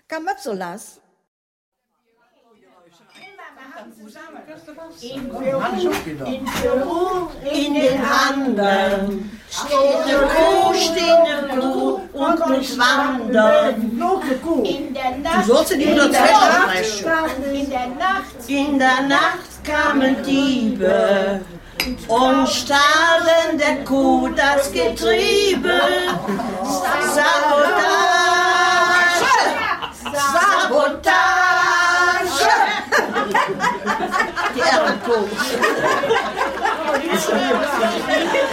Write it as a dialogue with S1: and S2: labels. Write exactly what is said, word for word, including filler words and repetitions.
S1: Kamötzolas.
S2: In Peru, in Peru, in den Anden, steht eine Kuh, steht eine Kuh und muss wandern. In der Nacht,
S3: Du sollst in die
S2: in der
S3: Unterzeichnung
S2: Nacht,
S3: sprechen.
S2: in der Nacht, in der Nacht kamen Diebe und stahlen der Kuh das Getriebe. Sabotage, Sabotage. Die Ehrenkuh.